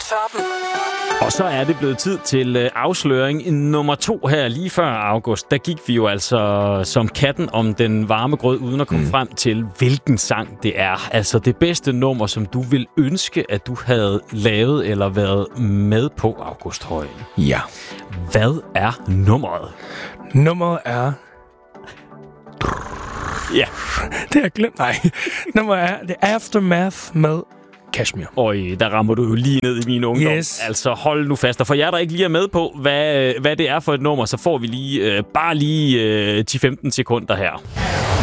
toppen. Og så er det blevet tid til afsløring nummer 2 her lige før august. Der gik vi jo altså som katten om den varme grød, uden at komme frem til, hvilken sang det er. Altså det bedste nummer, som du vil ønske, at du havde lavet eller været med på, August Højen. Ja. Hvad er nummeret? Nummeret er... Ja. Det har jeg glemt. Nej. Nummeret er The Aftermath med Kashmir. Øj, der rammer du jo lige ned i min ungdom. Yes. Altså hold nu fast. Og for jer, der ikke lige er med på, hvad det er for et nummer, så får vi lige 10-15 sekunder her.